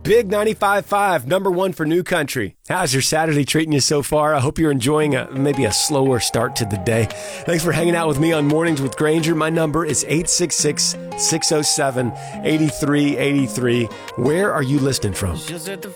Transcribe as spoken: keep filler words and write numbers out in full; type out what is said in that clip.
Big ninety-five point five, number one for New Country. How's your Saturday treating you so far? I hope you're enjoying a, maybe a slower start to the day. Thanks for hanging out with me on Mornings with Granger. My number is eight six six, six oh seven, eight three eight three. Where are you listening from?